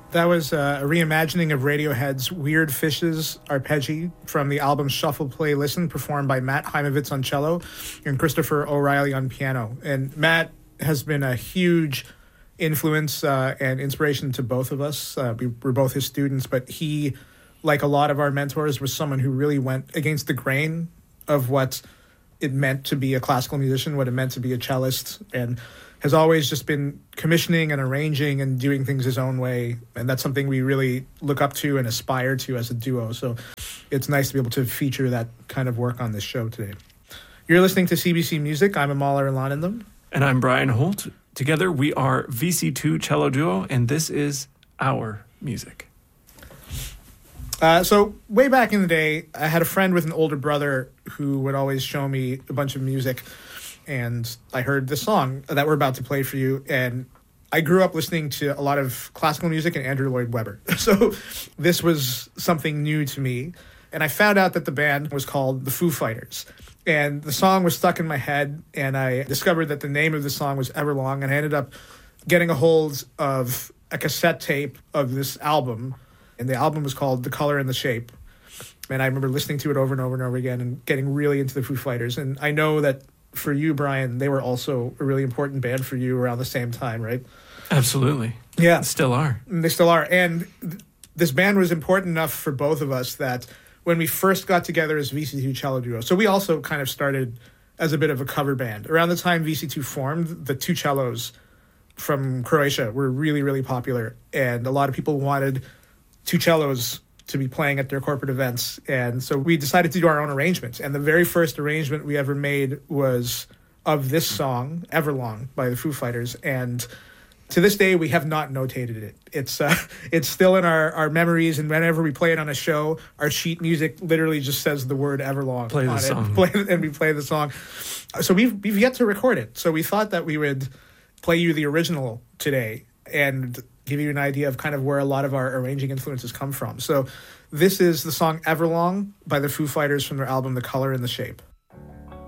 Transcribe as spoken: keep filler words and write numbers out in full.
That was uh, a reimagining of Radiohead's Weird Fishes Arpeggi from the album Shuffle, Play, Listen, performed by Matt Heimovitz on cello and Christopher O'Reilly on piano. And Matt has been a huge influence uh, and inspiration to both of us. Uh, we were both his students, but he, like a lot of our mentors, was someone who really went against the grain of what it meant to be a classical musician, what it meant to be a cellist, and has always just been commissioning and arranging and doing things his own way. And that's something we really look up to and aspire to as a duo. So it's nice to be able to feature that kind of work on this show today. You're listening to C B C Music. I'm Amal Arulanandam. And I'm Brian Holt. Together we are V C two Cello Duo, and this is our music. Uh, so way back in the day, I had a friend with an older brother who would always show me a bunch of music. And I heard this song that we're about to play for you. And I grew up listening to a lot of classical music and Andrew Lloyd Webber. So this was something new to me. And I found out that the band was called the Foo Fighters. And the song was stuck in my head. And I discovered that the name of the song was Everlong. And I ended up getting a hold of a cassette tape of this album. And the album was called The Color and the Shape. And I remember listening to it over and over and over again and getting really into the Foo Fighters. And I know that for you, Brian, they were also a really important band for you around the same time, right? Absolutely. Yeah. Still are. They still are. And th- this band was important enough for both of us that when we first got together as V C two Cello Duo, so we also kind of started as a bit of a cover band. Around the time V C two formed, the two cellos from Croatia were really, really popular. And a lot of people wanted two cellos to be playing at their corporate events. And so we decided to do our own arrangements. And the very first arrangement we ever made was of this song, Everlong, by the Foo Fighters. And to this day, we have not notated it. It's uh, it's still in our, our memories. And whenever we play it on a show, our sheet music literally just says the word Everlong play on the it. Song. Play, and we play the song. So we've, we've yet to record it. So we thought that we would play you the original today and give you an idea of kind of where a lot of our arranging influences come from. So this is the song Everlong by the Foo Fighters from their album The Color and the Shape.